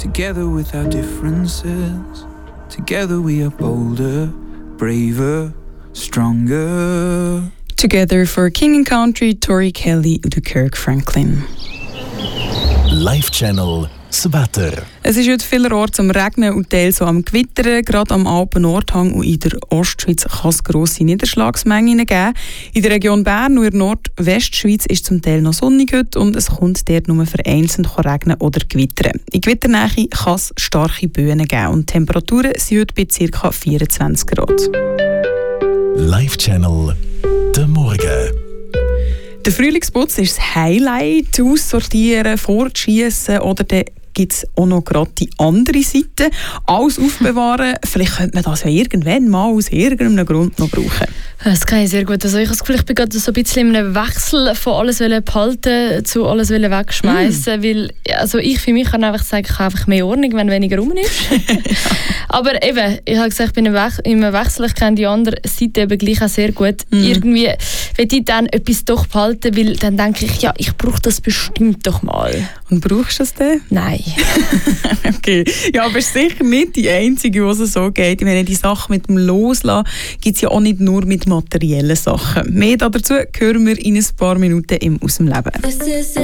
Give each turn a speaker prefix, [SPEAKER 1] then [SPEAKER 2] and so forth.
[SPEAKER 1] Together with our differences, together we are bolder, braver, stronger.
[SPEAKER 2] Together for King & Country, Tori Kelly und Kirk Franklin.
[SPEAKER 3] Live Channel das Wetter.
[SPEAKER 2] Es ist heute vielerorts am Regnen und teils am Gewittern. Gerade am Alpen-Nordhang und in der Ostschweiz kann es grosse Niederschlagsmengen geben. In der Region Bern und in der Nordwestschweiz ist es zum Teil noch sonnig heute und es kommt dort nur vereinzelt regnen oder gewittern. In Gewitternähe kann es starke Böen geben und die Temperaturen sind heute bei ca. 24 Grad.
[SPEAKER 3] Live Channel der Morgen.
[SPEAKER 2] Der Frühlingsputz ist das Highlight. Aussortieren, fortschießen oder dann gibt es auch noch gerade die andere Seite. Alles aufbewahren. Vielleicht könnte man das ja irgendwann mal aus irgendeinem Grund noch brauchen.
[SPEAKER 4] Das kann ich sehr gut. Also ich habe das Gefühl, ich bin gerade so ein bisschen in einem Wechsel von alles behalten zu alles wegschmeißen. Weil also ich für mich kann einfach sagen, ich habe einfach mehr Ordnung, wenn weniger rum ist. Aber eben, ich habe gesagt, ich bin im Wechsel. Ich kenne die andere Seite eben gleich auch sehr gut. Irgendwie will ich dann etwas doch behalten, weil dann denke ich, ja, ich brauche das bestimmt doch mal.
[SPEAKER 2] Und brauchst du das denn?
[SPEAKER 4] Nein.
[SPEAKER 2] Okay. Ja, aber es ist sicher nicht die Einzige, die es so geht. Ich meine, die Sachen mit dem Loslassen gibt es ja auch nicht nur mit materiellen Sachen. Mehr dazu hören wir in ein paar Minuten im «Aus dem Leben».